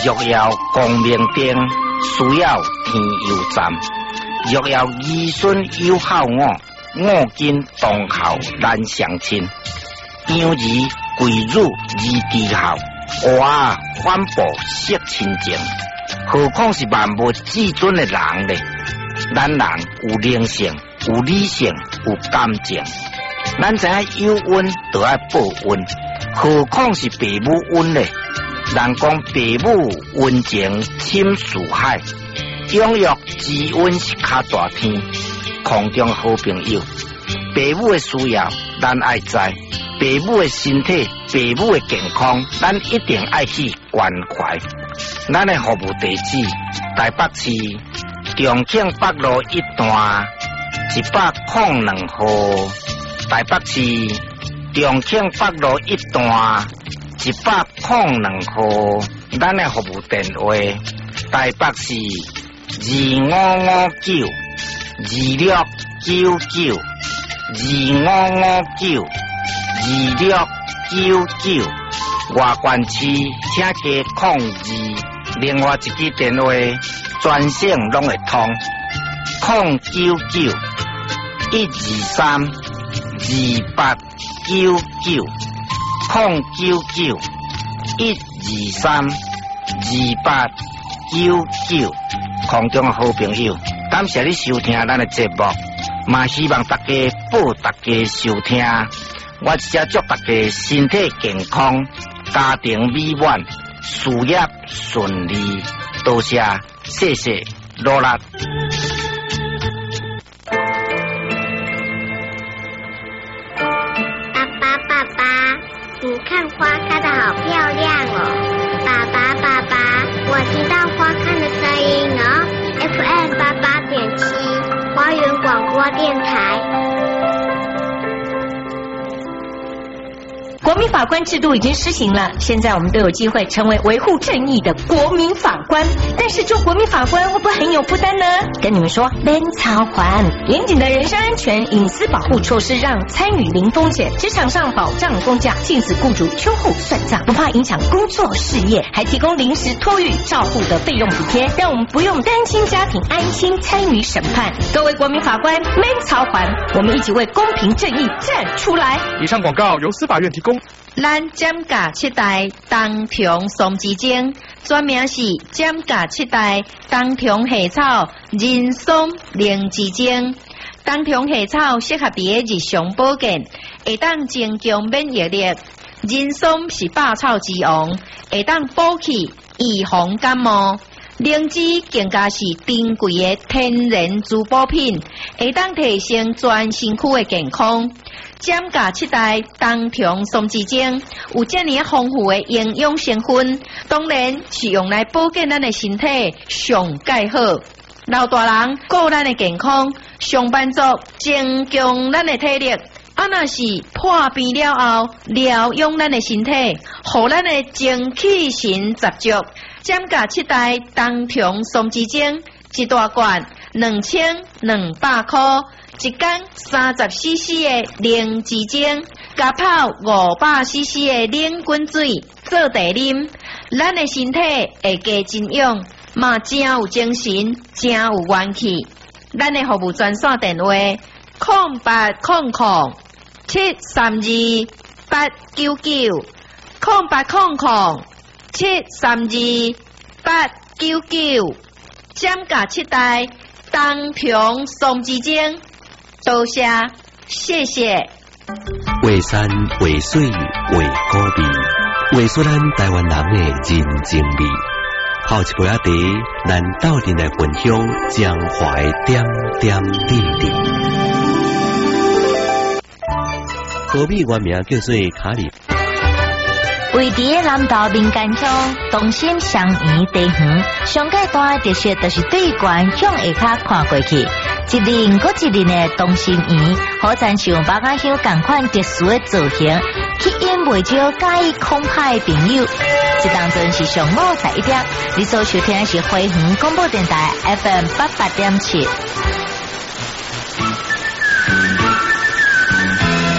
若要光明灯，需要天佑站。若要儿孙有孝我，我今当孝难相亲。养儿贵辱义之孝，哇，反哺惜亲情。何况是万无至尊的人呢？咱人有灵性，有理性，有感情。咱知影有恩就要报恩，何况是父母恩呢？人讲父母恩情深似海，养育之恩是较大天。空中好朋友，父母的需要咱爱知，父母的身体、父母的健康，咱一定爱去关怀。咱的服务地址：台北市重庆北路一段102号。台北市重庆北路一段102号。咱的服务电话：台北市255926992559。2699，外关区请加02，另外一支电话专线拢会通，099-123-2899，099-123-2899。空中好朋友，感谢你收听咱的节目，嘛希望大家报大家收听。我只祝大家身体健康，家庭美满，事业顺利。多谢，谢谢，努力。 爸爸，你看花开得好漂亮哦！爸爸，我听到花开的声音哦。FM 88.7，花园广播电台。 国民法官制度已经施行了，现在我们都有机会成为维护正义的国民法官。但是做国民法官会不会很有负担呢？跟你们说，免操烦，严谨的人身安全、隐私保护措施让参与零风险，职场上保障工价，禁止雇主秋后算账，不怕影响工作事业，还提供临时托育照护的费用补贴，让我们不用担心家庭安心参与审判。各位国民法官，免操烦，我们一起为公平正义站出来。 以上广告由司法院提供。 咱减价7代冬虫松枝精，专名是减价7代冬虫夏草人松灵芝精。冬虫夏草适合伫日常保健，会当增强免疫力。人松是百草之王，会当补气预防感冒。灵芝更加是珍贵的天然珠宝品，会当提升全身躯的健康。减价7代冬虫松枝精有这么丰富的营养成分，当然是用来保健咱的身体上介好。老大人顾咱的健康，上班族增强咱的体力。啊，若是破病了后，疗养咱的身体，互咱的精气神十足。减价7代冬虫松枝精一大罐2200块，一缸30cc 的灵芝精，加泡500cc 的冷滚水做茶啉，咱的身体会加真养，嘛真有精神，真有元气。咱的服务专线电话0800-732-899，0800-732-899。减价7代冬虫松枝精，多谢，谢谢。 画山画水画古味，画出咱台湾人的人情味。泡一杯仔茶，咱斗阵来分享江淮点点滴滴。河米原名叫做卡里。 位伫南投民间乡东兴双园地园，上界大的特色就是对观向下骹看过去，一年搁一年的东兴园，好亲像百家香同款特殊的造型，吸引袂少介意空拍的朋友。一当阵是上午11点，你所收听的是花园广播电台 FM 88.7。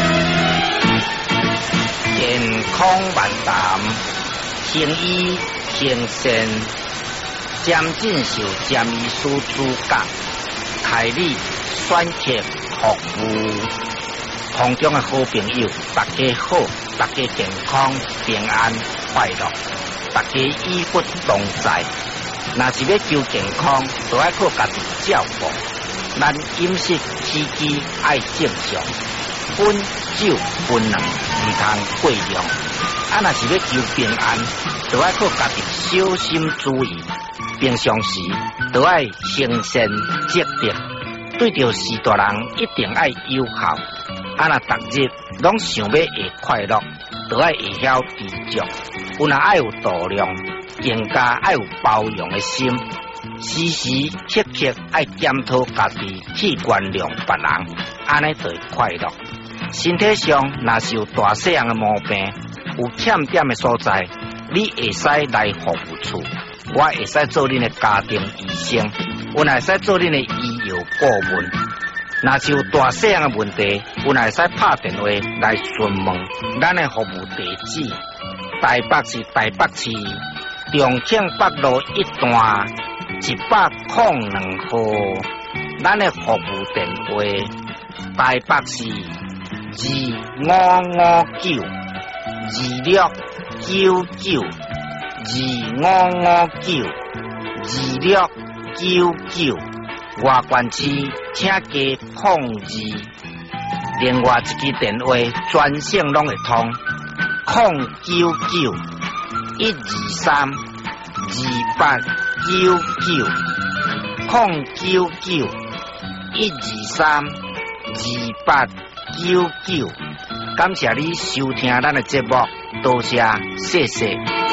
健康万谈，行医行善渐进受占医师资格，开立选择服务。空中的好朋友，大家好，大家健康平安快乐，大家医不同在。若是要求健康，就要靠家己照顾。咱饮食起居爱正常，分酒分量唔通过量。若是要求平安，就要靠家己小心注意。平常时就要行善积德，对着士大人一定要友好。若逐日拢想要会快乐，就要会晓知足。有若爱有度量，更加爱有包容的心。时时刻刻爱检讨家己去原谅别人，安尼就会快乐。身体上若是有大细样的毛病，有欠点的所在，你会使来服务处，我会使做恁的家庭医生，我会使做恁的医药顾问。若是有大细样的问题，我会使拍电话来询问咱的服务地址。台北市台北市重庆北路一段102号，咱的服务电话台北市255925592559，外县市请加控制。另外一支电话专线拢会通，099-123-2899，099-123-2899。感谢你收听咱的节目，多谢，谢谢。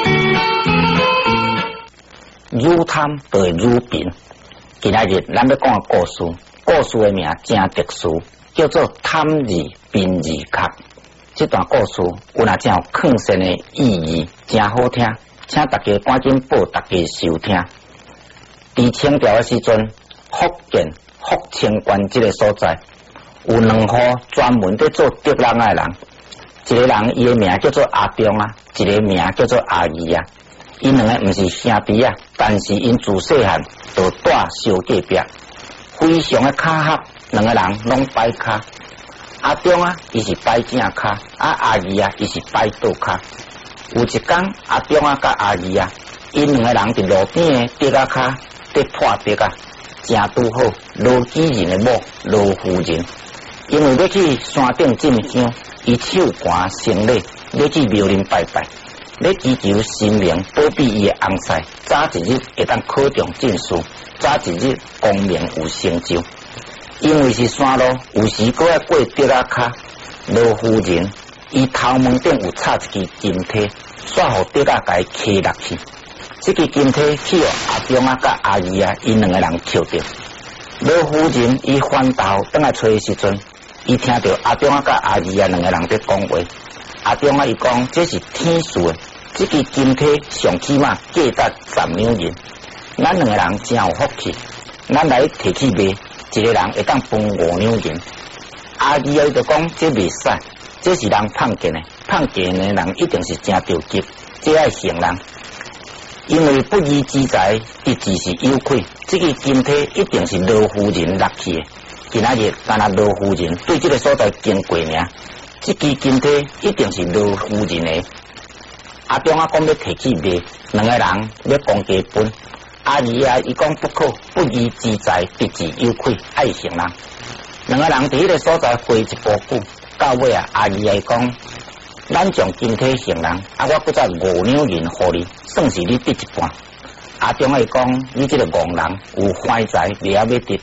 愈贪就会愈贫。今仔日咱要讲的故事，故事的名真特殊，叫做贪字贫字卡。这段故事有若真有更深的意义，真好听，请大家赶紧报大家收听。伫清朝的时阵，福建福清县这个所在，有两户专门在做竹人的人，一个人伊的名叫做阿忠啊，一个名叫做阿义啊。因两个毋是兄弟啊，但是因自细汉就住小隔壁，非常的巧合，两个人拢摆卡。阿忠啊，伊是摆正卡，阿义啊，伊是摆倒卡。有一天，阿忠啊甲阿义啊，因两个人伫路边的竹仔卡伫破竹啊，正拄好罗举人的某罗夫人，因为要去山顶进香，伊手寒行礼，要去庙林拜拜。要祈求神明保庇伊的翁婿，早一日会当考中进士，早一日功名有成就。因为是山路，有时搁要过竹仔卡，罗夫人伊头毛顶有插一支金梯，煞互竹仔甲伊骑落去。这支金梯去互阿忠啊甲阿义啊，因两个人捡着。罗夫人伊翻头倒来找的时阵，伊听到阿忠啊甲阿义啊两个人在讲话。阿忠啊，伊讲这是天数的，这支金梯上起码价值10两银，咱两个人真有福气，咱来提去卖，一个人会当分5两银。阿义啊，伊就讲这袂使，这是人碰见的，碰见的人一定是真着急，这爱行人，因为不义之财一直是有亏，这个金梯一定是罗夫人落去的。今仔日干那罗夫人对这个所在经过呢。这支金梯一定是罗夫人的。阿忠啊讲要提去卖，两个人要讲价本。阿义啊，伊讲不可，不义之财必自有亏，爱行人。两个人伫迄个所在回一步久，到尾啊，阿义啊讲，咱将金梯行人，我搁再5两银互你，算是你得一半。阿忠啊讲，你这个戆人有坏财，袂晓要得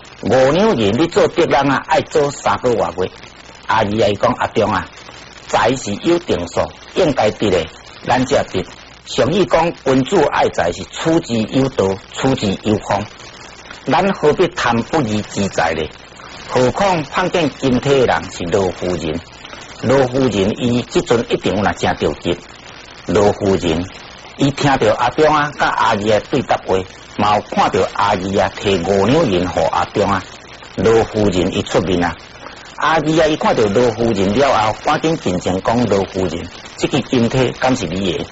5两银，你做竹人啊，爱做3个月月。阿义啊讲，阿忠啊，财是有定数，应该得的，咱才得。常言讲，君主爱财是处之有道，处之有方。咱何必贪不义之财呢？何况碰见金梯的人是罗夫人，罗夫人伊即阵一定有若真着急。罗夫人伊听到阿忠啊甲阿义啊对答话，嘛有看到阿义啊摕5两银互阿忠啊，罗夫人伊出面啊。阿义啊，伊看到罗夫人了后，赶紧进前讲罗夫人，这个金梯敢是你的？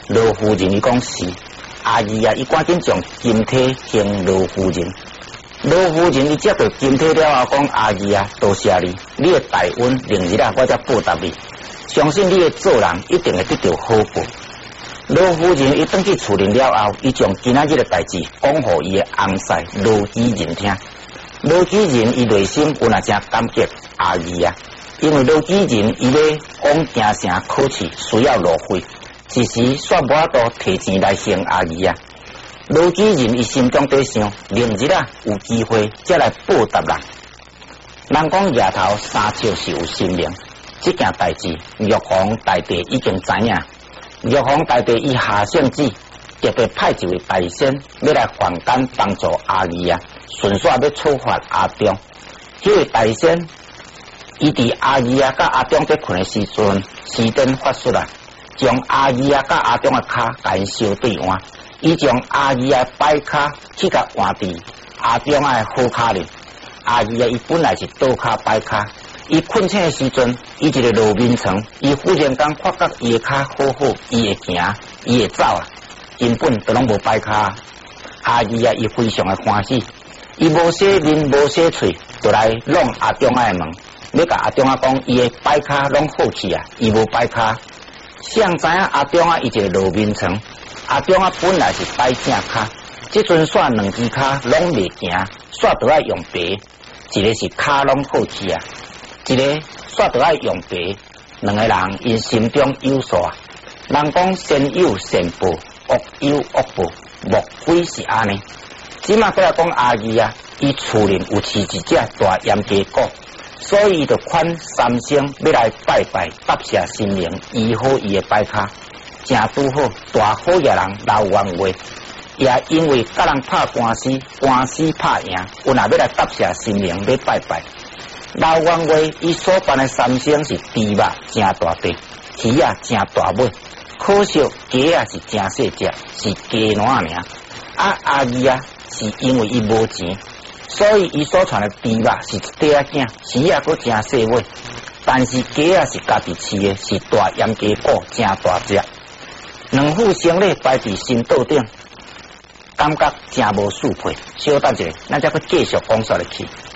罗夫人伊讲是，阿姨啊，伊赶紧将金体献罗夫人。罗夫人伊接到金体了后，讲阿姨啊，多谢你，你的大恩，明日啊，我才报答你。相信你的做人一定会得到好报。罗夫人伊转去厝里了后，伊将今仔日的代志讲互伊的翁婿罗基仁听。罗基仁伊内心有那真感激阿姨啊，因为罗基仁伊要往京城考试需要路费，一时煞无法度提钱来还阿姨啊。罗基仁伊心中在想，明日啊有机会再来报答人。人讲夜头三笑是有心灵，这件代志玉皇大帝已经知影。玉皇大帝伊下圣旨，特别派一位大仙要来凡间帮助阿姨啊，顺续要处罚阿忠。这位大仙，伊伫阿姨啊甲阿忠在困的时阵，施展法术啊，将阿姨啊甲阿忠的脚甲因相对换。伊将阿姨啊摆骹去甲换伫阿忠啊好骹里。阿姨啊，伊本来是倒骹摆骹，伊困醒的时阵，伊一个路面床，伊忽然间发觉伊的骹好好，伊会行，伊会走啊，根本都拢无摆骹。阿姨啊，伊非常的欢喜，伊无洗面无洗喙，就来弄阿忠啊的门，要甲阿忠啊讲，伊的摆骹拢好去啊，伊无摆骹。谁知影阿忠啊，伊一个路面床。阿忠啊，本来是摆正骹，即阵煞两只骹拢袂行，煞都爱用白。一个是骹拢好去啊，一个煞都爱用白。两个人因心中有数啊。人讲善有善报，恶有恶报，莫非是安尼？即马过来讲阿姨啊，伊厝里有饲一只大閹鸡狗，所以伊就款三声要来拜拜，答谢神灵，医好伊的摆骹。正拄好，大好野人刘元华，也因为甲人拍官司，官司拍赢，有哪要来答谢神灵要拜拜。刘元华伊所办的三牲是猪肉真大块，鱼啊真大尾，可惜鸡啊是真细只，是鸡卵尔。阿姨啊，是因为伊无钱，所以伊所传的猪肉是一块仔，鱼啊佫真细尾，但是鸡啊是家己饲的，是大閹鸡骨，真大只。两副生理摆伫心斗顶，感觉真无适配。小等一下，咱再去继续讲下去。